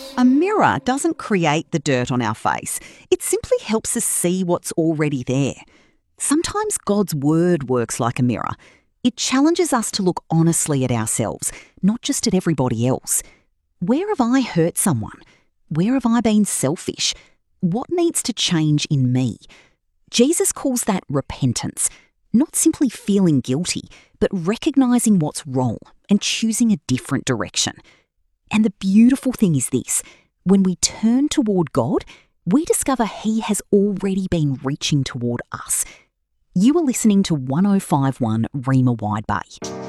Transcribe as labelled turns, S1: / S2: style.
S1: A mirror doesn't create the dirt on our face. It simply helps us see what's already there. Sometimes God's word works like a mirror. It challenges us to look honestly at ourselves, not just at everybody else. Where have I hurt someone? Where have I been selfish? What needs to change in me? Jesus calls that repentance, not simply feeling guilty, but recognising what's wrong and choosing a different direction. And the beautiful thing is this: when we turn toward God, we discover He has already been reaching toward us. You are listening to 105.1 Rima Wide Bay.